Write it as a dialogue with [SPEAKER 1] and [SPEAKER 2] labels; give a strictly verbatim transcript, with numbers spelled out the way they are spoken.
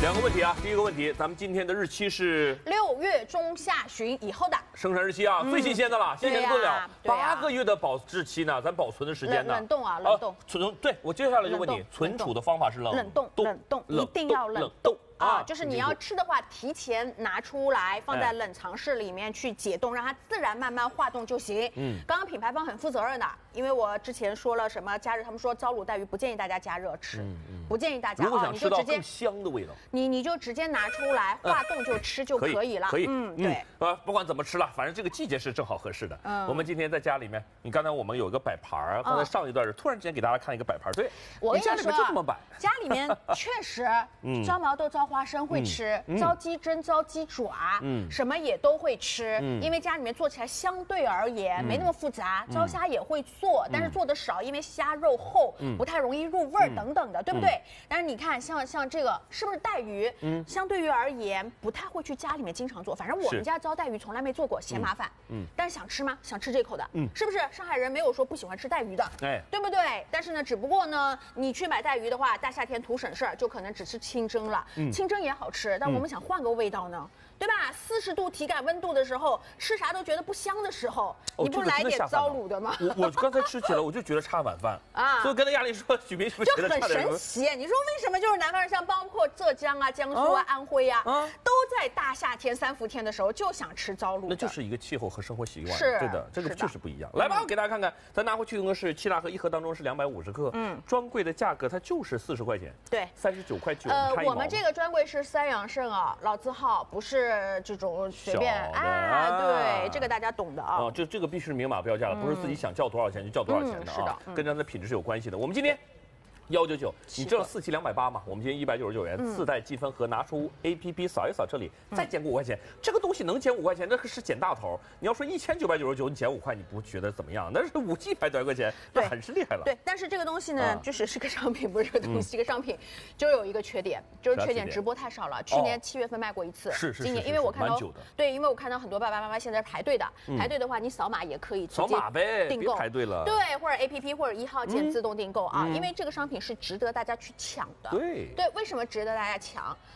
[SPEAKER 1] 两个问题啊，第一个问题，咱们今天的日期是
[SPEAKER 2] 六月中下旬以后的
[SPEAKER 1] 生产日期啊，最新鲜的了，现在不得了，
[SPEAKER 2] 对呀
[SPEAKER 1] 八个月的保质期呢，咱保存的时间呢？
[SPEAKER 2] 冷冷冻啊，冷冻。
[SPEAKER 1] 存对，我接下来就问你，
[SPEAKER 2] 冷冻
[SPEAKER 1] 存储的方法是冷
[SPEAKER 2] 冷冻，冷冻，一定要冷冻。啊，就是你要吃的话，提前拿出来，放在冷藏室里面去解冻，让它自然慢慢化冻就行。嗯，刚刚品牌方很负责任的，因为我之前说了什么加热，他们说糟卤带鱼不建议大家加热吃，嗯嗯、不建议大家。
[SPEAKER 1] 如果想吃到更香的味道，
[SPEAKER 2] 你你就直接拿出来化冻就吃就可以了。
[SPEAKER 1] 可以，
[SPEAKER 2] 嗯，对。
[SPEAKER 1] 呃，不管怎么吃了，反正这个季节是正好合适的。嗯，我们今天在家里面，你刚才我们有一个摆盘儿，刚才上一段是突然之间给大家看一个摆盘儿，对，
[SPEAKER 2] 我跟你说，
[SPEAKER 1] 家里面就这么摆。
[SPEAKER 2] 家里面确实，招毛豆、招花生会吃。招鸡胗、招鸡爪，嗯，什么也都会吃，嗯，因为家里面做起来相对而言没那么复杂。招虾也会做，但是做的少，因为虾肉厚，不太容易入味儿等等的，对不对？但是你看，像像这个是不是带鱼？嗯，相对于而言不太会去家里面经常做。反正我们家招带鱼从来没做过，嫌麻烦。嗯，但是想吃吗？想吃这口的，嗯，是不是？上海人没有说不喜欢吃带鱼的，哎，对不对？但是呢，只不过呢，你去买带鱼的话，大夏天图省事儿，就可能只吃清蒸了。清蒸也好吃，但我们想换个味道呢，对吧？四十度体感温度的时候，吃啥都觉得不香的时候，你不来点糟卤的吗？
[SPEAKER 1] 我我刚才吃起来，我就觉得差碗饭啊，所以跟他亚丽说，许明是不是
[SPEAKER 2] 就很神奇？你说为什么？就是南方人，像包括浙江啊、江苏啊、安徽啊，都在大夏天三伏天的时候就想吃糟卤。
[SPEAKER 1] 那就是一个气候和生活习惯，
[SPEAKER 2] 是
[SPEAKER 1] 对的，这个就是不一样。来吧，我给大家看看，咱拿回去用的是七大盒，一盒当中是两百五十克，嗯，专柜的价格它就是四十块钱，
[SPEAKER 2] 对，
[SPEAKER 1] 三十九块九。
[SPEAKER 2] 呃，我们这个专柜是三养盛啊，老字号，不是这种随便哎，对，这个大家懂的啊。
[SPEAKER 1] 哦，这这个必须是明码标价的，不是自己想叫多少钱就叫多少钱的啊，跟它的品质是有关系的。我们今天。幺九九，你知道四期两百八吗？我们今天一百九十九元，自带积分盒，拿出 A P P 扫一扫，这里再减五块钱。这个东西能减五块钱，那可是减大头。你要说一千九百九十九，你减五块，你不觉得怎么样？那是五 G 一百多块钱，那很是厉害了。
[SPEAKER 2] 对，但是这个东西呢，就是是个商品，不是个东西。这个商品就有一个缺点，就是缺点直播太少了。去年七月份卖过一次，
[SPEAKER 1] 是是。
[SPEAKER 2] 今年因为我看到，对，因为我看到很多爸爸妈妈现在排队的，排队的话，你扫码也可以直接
[SPEAKER 1] 扫码呗，
[SPEAKER 2] 订购，
[SPEAKER 1] 别排队了。
[SPEAKER 2] 对，或者 A P P 或者一号键自动订购啊，因为这个商品是值得大家去抢的。
[SPEAKER 1] 对
[SPEAKER 2] 对，为什么值得大家抢？